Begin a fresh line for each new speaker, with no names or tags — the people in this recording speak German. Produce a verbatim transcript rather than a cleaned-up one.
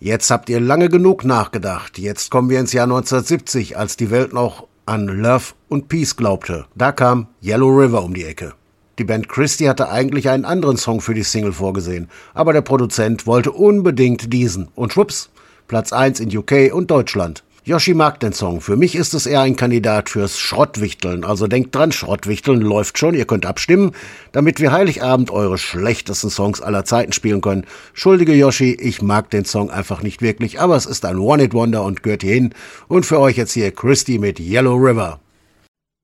Jetzt habt ihr lange genug nachgedacht. Jetzt kommen wir ins Jahr neunzehnhundertsiebzig, als die Welt noch an Love und Peace glaubte. Da kam Yellow River um die Ecke. Die Band Christie hatte eigentlich einen anderen Song für die Single vorgesehen, aber der Produzent wollte unbedingt diesen. Und schwupps, Platz eins in U K und Deutschland. Yoshi mag den Song. Für mich ist es eher ein Kandidat fürs Schrottwichteln. Also denkt dran, Schrottwichteln läuft schon. Ihr könnt abstimmen, damit wir Heiligabend eure schlechtesten Songs aller Zeiten spielen können. Schuldige Yoshi, ich mag den Song einfach nicht wirklich, aber es ist ein One-Hit-Wonder und gehört hierhin. Und für euch jetzt hier Christie mit Yellow River.